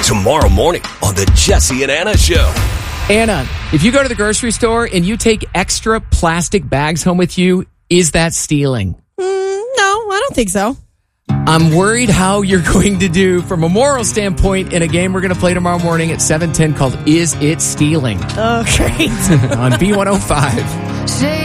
Tomorrow morning on the Jesse and Anna Show. Anna, if you go to the grocery store and you take extra plastic bags home with you, is that stealing? No, I don't think so. I'm worried how you're going to do from a moral standpoint in a game we're going to play tomorrow morning at 7:10 called Is It Stealing? Oh, great. On B105.